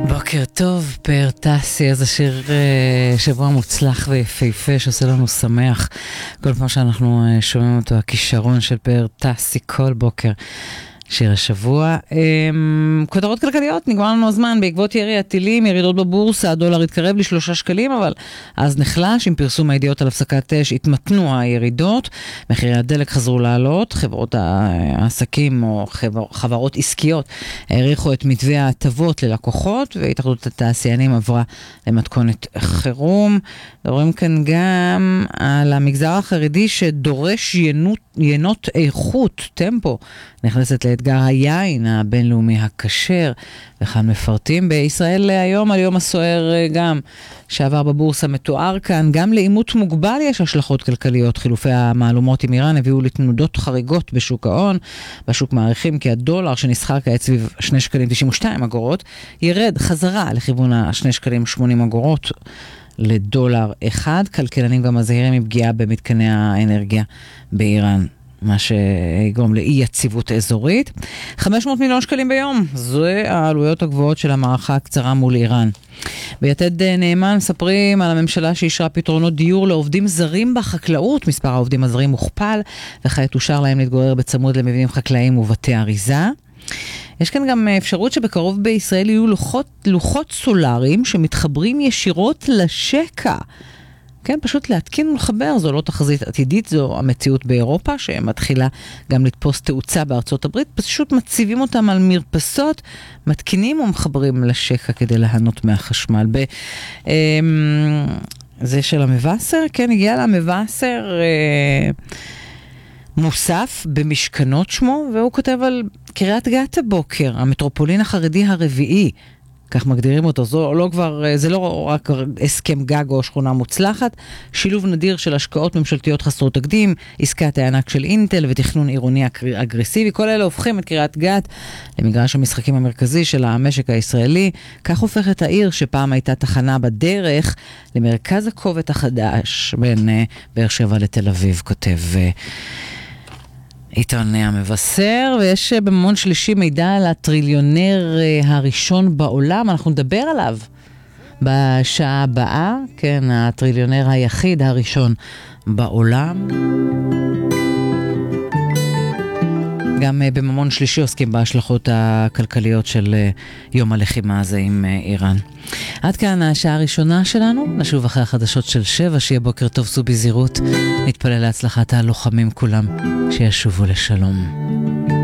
בוקר טוב, פאר טסי, איזה שיר שבוע מוצלח ויפהפה שעושה לנו שמח. כל פעם שאנחנו שומעים אותו, הכישרון של פאר טסי כל בוקר. שיר השבוע. כותרות כלכליות, נגמר לנו הזמן, בעקבות ירי הטילים, ירידות בבורסה, הדולר התקרב ל3 שקלים, אבל אז נחלש, עם פרסום הידיעות על הפסקת אש, התמתנו הירידות, מחירי הדלק חזרו לעלות, חברות העסקים או חברות עסקיות העריכו את מתווה ההטבות ללקוחות, והתאחדות התעשיינים עברה למתכונת חירום. דברים כאן גם על המגזר החרדי שדורש ינות איכות, טמפו, נכנסת לאתגר היין הבינלאומי הכשר, וכאן מפרטים בישראל היום על יום הסוער גם שעבר בבורסה מתואר כאן, גם לאימות מוגבל יש השלכות כלכליות. חילופי המעלומות עם איראן הביאו לתנודות חריגות בשוק ההון. בשוק מעריכים כי הדולר שנסחר כעת סביב 2 שקלים 92 אגורות, ירד חזרה לכיוון 2 שקלים 80 אגורות לדולר אחד. כלכלנים גם מזהירים מפגיעה במתקני האנרגיה באיראן, מה שיגרום לאי יציבות אזורית. 500 מיליון שקלים ביום, זה העלויות הגבוהות של המערכה הקצרה מול איראן. ביתד נאמן מספרים על הממשלה שאישרה פתרונות דיור לעובדים זרים בחקלאות. מספר העובדים הזרים מוכפל, וכעת אושר להם להתגורר בצמוד למבנים חקלאיים ובתי אריזה. יש כאן גם אפשרות שבקרוב בישראל יהיו לוחות סולאריים שמתחברים ישירות לשקע. כן, פשוט להתקין ולחבר, זו לא תחזית עתידית, זו המציאות באירופה, שמתחילה גם לתפוס תאוצה בארצות הברית, פשוט מציבים אותם על מרפסות, מתקינים ומחברים לשקע כדי להנות מהחשמל. זה של המבשר, כן, הגיע למבשר מוסף במשכנות שמו, והוא כותב על קריית גת הבוקר, המטרופולין החרדי הרביעי, כך מגדירים אותו. זה לא רק הסכם גג או שכונה מוצלחת, שילוב נדיר של השקעות ממשלתיות חסרות תקדים, עסקת הענק של אינטל ותכנון עירוני אגרסיבי. כל אלה הופכים את קריית גת למגרש המשחקים המרכזי של המשק הישראלי. כך הופכת העיר שפעם הייתה תחנה בדרך למרכז הכובד החדש בין באר שבע לתל אביב, כותב עיתון המבשר. ויש בממון שלישי מידע על הטריליונר הראשון בעולם, אנחנו נדבר עליו בשעה הבאה, כן, הטריליונר היחיד הראשון בעולם. גם בממון שלישי עוסקים בהשלכות הכלכליות של יום הלחימה הזה עם איראן. עד כאן השעה הראשונה שלנו, נשוב אחרי החדשות של 7, שיהיה בוקר טוב, סעו בזהירות, נתפלל להצלחת הלוחמים כולם, שישובו לשלום.